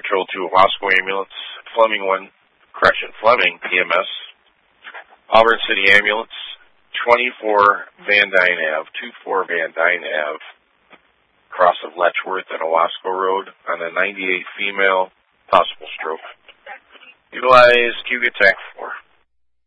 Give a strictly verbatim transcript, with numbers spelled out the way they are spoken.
Patrol two Wasco Ambulance, Fleming one, correction, Fleming E M S, Auburn City Ambulance, twenty-four Van Dyne Avenue, twenty-four Van Dyne Avenue, cross of Letchworth and Owasco Road on a ninety-eight female, possible stroke. Utilize Cuga Tech